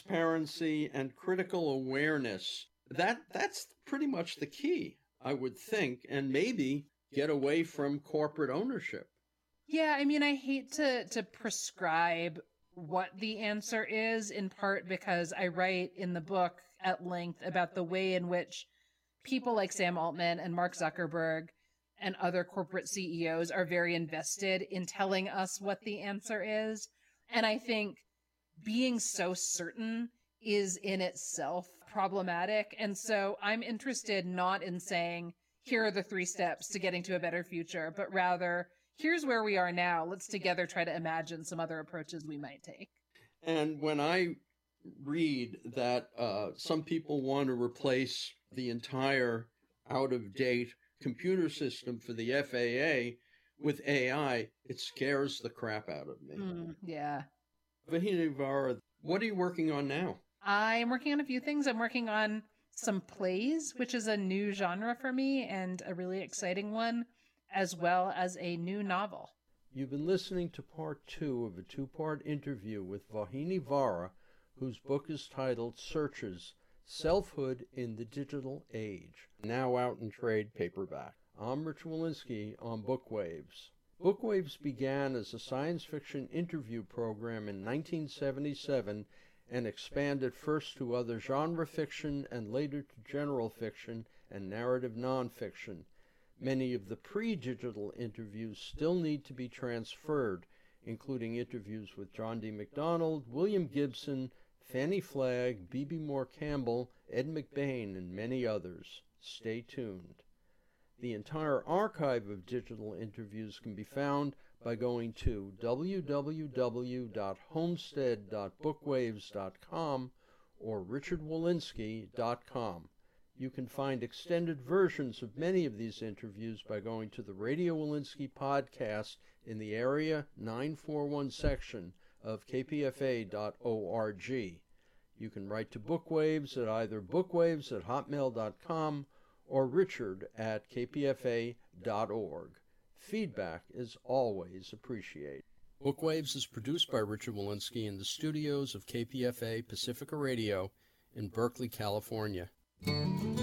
transparency and critical awareness. That's pretty much the key, I would think, and maybe get away from corporate ownership. Yeah, I mean, I hate to prescribe what the answer is, in part because I write in the book at length about the way in which people like Sam Altman and Mark Zuckerberg and other corporate CEOs are very invested in telling us what the answer is. And I think being so certain is in itself problematic. And so I'm interested not in saying, here are the 3 steps to getting to a better future, but rather, here's where we are now. Let's together try to imagine some other approaches we might take. And when I read that some people want to replace the entire out-of-date computer system for the FAA with AI, it scares the crap out of me. Yeah. Vahini Vara, what are you working on now? I'm working on a few things. I'm working on some plays, which is a new genre for me and a really exciting one, as well as a new novel. You've been listening to part 2 of a 2-part interview with Vahini Vara, whose book is titled Searches, Selfhood in the Digital Age, now out in trade paperback. I'm Rich Walensky on Bookwaves. Bookwaves began as a science fiction interview program in 1977 and expanded first to other genre fiction and later to general fiction and narrative nonfiction. Many of the pre-digital interviews still need to be transferred, including interviews with John D. MacDonald, William Gibson, Fannie Flagg, B.B. Moore Campbell, Ed McBain, and many others. Stay tuned. The entire archive of digital interviews can be found by going to www.homestead.bookwaves.com or richardwolinsky.com. You can find extended versions of many of these interviews by going to the Radio Walensky podcast in the Area 941 section of kpfa.org. You can write to Bookwaves at either bookwaves@hotmail.com or richard@kpfa.org. Feedback is always appreciated. Bookwaves is produced by Richard Walensky in the studios of KPFA Pacifica Radio in Berkeley, California.